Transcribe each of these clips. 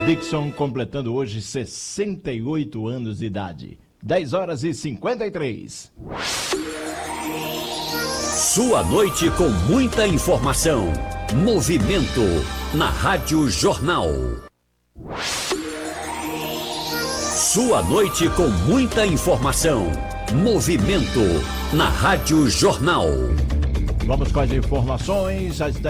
Dixon completando hoje 68 anos de idade. 10h53. Sua noite com muita informação. Movimento na Rádio Jornal. Sua noite com muita informação. Movimento na Rádio Jornal. Vamos com as informações, às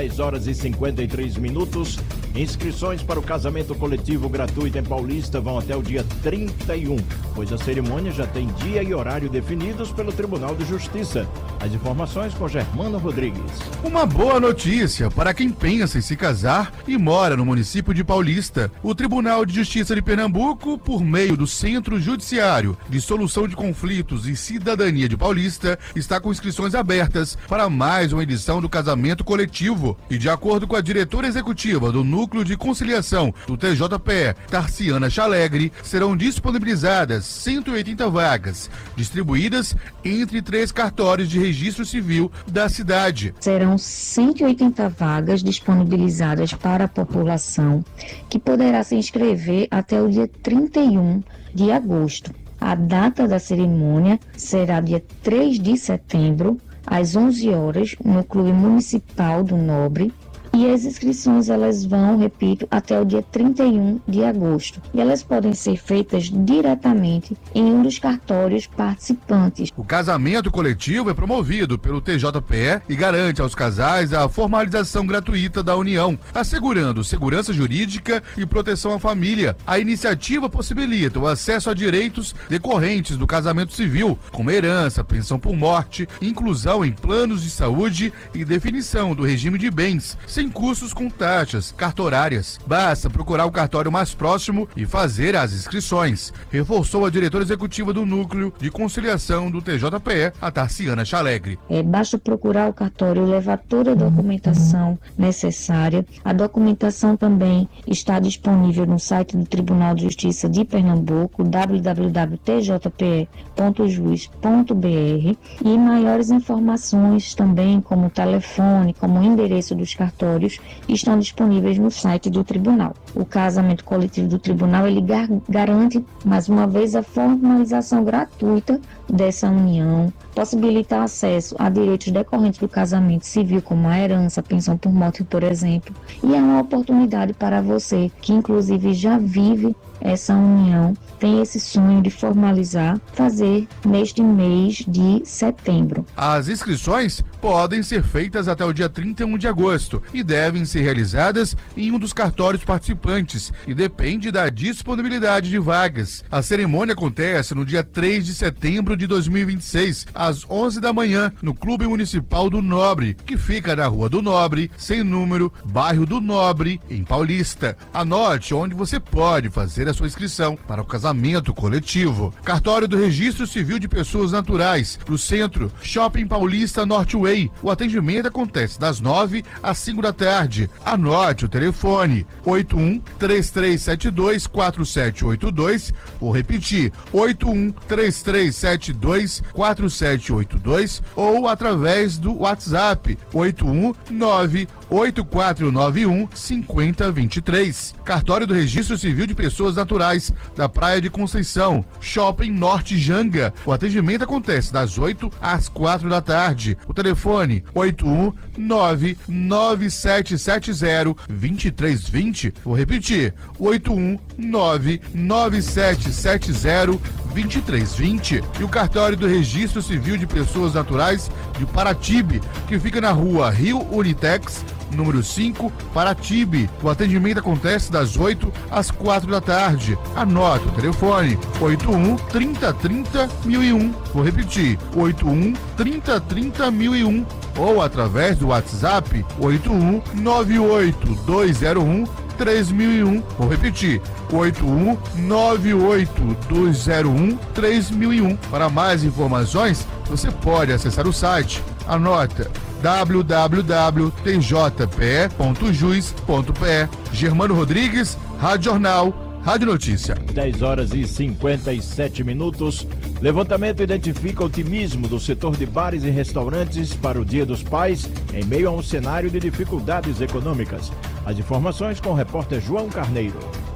10h53. Inscrições para o casamento coletivo gratuito em Paulista vão até o dia 31, pois a cerimônia já tem dia e horário definidos pelo Tribunal de Justiça. As informações com Germano Rodrigues. Uma boa notícia para quem pensa em se casar e mora no município de Paulista. O Tribunal de Justiça de Pernambuco, por meio do Centro Judiciário de Solução de Conflitos e Cidadania de Paulista, está com inscrições abertas para mais uma edição do casamento coletivo. E de acordo com a diretora executiva do Núcleo de Conciliação do TJPE, Tarciana Chalegre, serão disponibilizadas 180 vagas, distribuídas entre 3 cartórios de registro civil da cidade. Serão 180 vagas disponibilizadas para a população, que poderá se inscrever até o dia 31 de agosto. A data da cerimônia será dia 3 de setembro, às 11 horas, no Clube Municipal do Nobre. E as inscrições, elas vão, repito, até o dia 31 de agosto. E elas podem ser feitas diretamente em um dos cartórios participantes. O casamento coletivo é promovido pelo TJPE e garante aos casais a formalização gratuita da união, assegurando segurança jurídica e proteção à família. A iniciativa possibilita o acesso a direitos decorrentes do casamento civil, como herança, pensão por morte, inclusão em planos de saúde e definição do regime de bens, sem custos com taxas cartorárias. Basta procurar o cartório mais próximo e fazer as inscrições, reforçou a diretora executiva do Núcleo de Conciliação do TJPE, a Tarciana Chalegre. Basta procurar o cartório, levar toda a documentação necessária. A documentação também está disponível no site do Tribunal de Justiça de Pernambuco, www.tjpe.jus.br, e maiores informações também, como telefone, como endereço dos cartórios, estão disponíveis no site do tribunal. O casamento coletivo do tribunal, ele garante, mais uma vez, a formalização gratuita dessa união, possibilita acesso a direitos decorrentes do casamento civil, como a herança, a pensão por morte, por exemplo, e é uma oportunidade para você que, inclusive, já vive essa união, tem esse sonho de formalizar, fazer neste mês de setembro. As inscrições podem ser feitas até o dia 31 de agosto e devem ser realizadas em um dos cartórios participantes e depende da disponibilidade de vagas. A cerimônia acontece no dia 3 de setembro de 2026, às 11 da manhã, no Clube Municipal do Nobre, que fica na Rua do Nobre, sem número, bairro do Nobre, em Paulista. Anote onde você pode fazer a sua inscrição para o casamento coletivo. Cartório do Registro Civil de Pessoas Naturais, no centro, Shopping Paulista Northway. O atendimento acontece das 9 às 5 da tarde. Anote o telefone: 81-3372-4782. Vou repetir: 81-3372-4782 ou através do WhatsApp 819-8491-5023. Cartório do Registro Civil de Pessoas Naturais, da Praia de Conceição, Shopping Norte Janga. O atendimento acontece das 8 às 4 da tarde. O telefone 819-9770-2320. Vou repetir: 819-9770-2320. E o cartório do Registro Civil de Pessoas Naturais de Paratibe, que fica na rua Rio Unitex, número 5, Paratibe. O atendimento acontece das 8 às 4 da tarde. Anote o telefone: 81-3030-1001. Vou repetir: 81-3030-1001 ou através do WhatsApp 81-98201-3001. Vou repetir: 81-98201-3001. Para mais informações, você pode acessar o site. Anota: www.tjpe.jus.pe. Germano Rodrigues, Rádio Jornal, Rádio Notícia. 10h57. Levantamento identifica otimismo do setor de bares e restaurantes para o Dia dos Pais em meio a um cenário de dificuldades econômicas. As informações com o repórter João Carneiro.